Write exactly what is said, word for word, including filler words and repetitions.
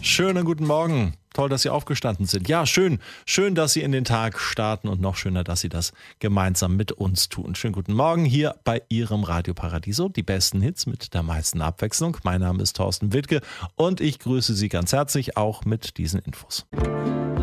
Schönen guten Morgen. Toll, dass Sie aufgestanden sind. Ja, schön. Schön, dass Sie in den Tag starten und noch schöner, dass Sie das gemeinsam mit uns tun. Schönen guten Morgen hier bei Ihrem Radio Paradiso. Die besten Hits mit der meisten Abwechslung. Mein Name ist Thorsten Wittke und ich grüße Sie ganz herzlich auch mit diesen Infos.